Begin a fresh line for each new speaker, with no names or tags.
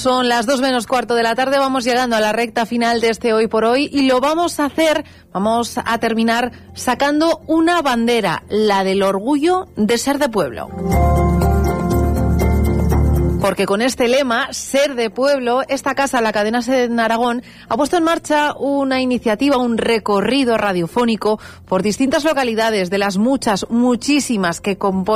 son las 2 menos cuarto de la tarde, vamos llegando a la recta final de este Hoy por Hoy y lo vamos a terminar sacando una bandera, la del orgullo de ser de pueblo. Porque con este lema, Ser de Pueblo, esta casa, la cadena SER en Aragón, ha puesto en marcha una iniciativa, un recorrido radiofónico por distintas localidades de las muchísimas que componen